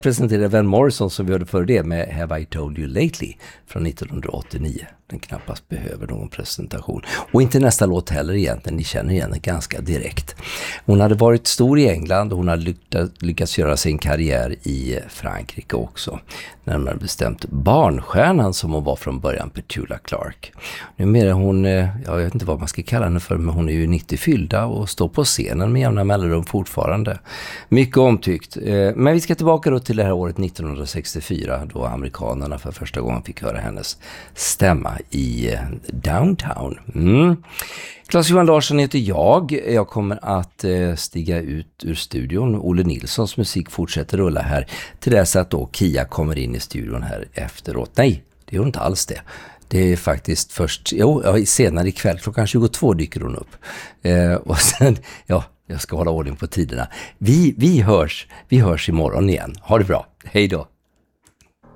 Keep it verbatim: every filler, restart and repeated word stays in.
Presenterade Van Morrison som vi hörde för det med Have I Told You Lately från nittonhundraåttionio. Den knappast behöver någon presentation. Och inte nästa låt heller egentligen, ni känner igen den ganska direkt. Hon hade varit stor i England och hon hade lyckats, lyckats göra sin karriär i Frankrike också. Närmare bestämt barnstjärnan som hon var från början, Petula Clark. Numera är hon, jag vet inte vad man ska kalla henne för, men hon är ju nittio fyllda och står på scenen med jämna mellanrum fortfarande. Mycket omtyckt. Men vi ska tillbaka då till det här året nittonhundrasextiofyra då amerikanerna för första gången fick höra hennes stämma i Downtown. Mm. Claes-Johan Larsson heter jag. Jag kommer att eh, stiga ut ur studion. Olle Nilssons musik fortsätter rulla här till dess att då Kia kommer in i studion här efteråt. Nej, det gör inte alls det. Det är faktiskt först, jo, senare ikväll klockan tjugotvå dyker hon upp. Eh, och sen, ja, jag ska hålla ordning på tiderna. Vi, vi hörs, vi hörs imorgon igen. Ha det bra. Hej då.